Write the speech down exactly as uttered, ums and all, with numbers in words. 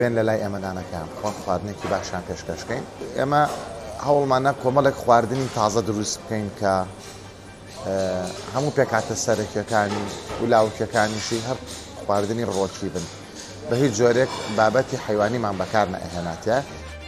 بێن لە لای ئێمەدانەکان خۆ خواردنێکی باشیان پێشکەشکەین ئێمە هەوڵمانە کۆمەڵێک خواردنی تازە دروست بکەین کە هەموو پێکاتە سەرەکیەکانی و لاوکیەکانیشی هەر خواردنی ڕۆکی بن بە هیچ جۆرێک بابەتی حیوانیمان بەکار نەهێناتە